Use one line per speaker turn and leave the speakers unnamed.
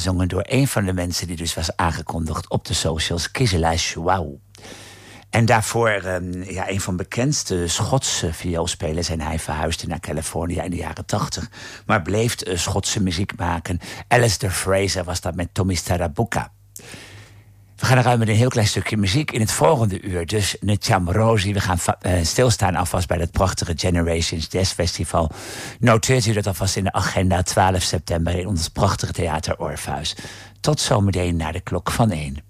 gezongen door een van de mensen die dus was aangekondigd op de socials, Kisela Joao. En daarvoor een van de bekendste Schotse vioolspelers. En hij verhuisde naar Californië in de jaren 80. Maar bleef Schotse muziek maken. Alistair Fraser was dat met Tommy Starabuka. We gaan eruit met een heel klein stukje muziek in het volgende uur. Dus Ntyam Rosie. We gaan stilstaan alvast bij dat prachtige Generations Jazz Festival. Noteert u dat alvast in de agenda 12 september in ons prachtige theater Orpheus. Tot zometeen naar de klok van 1.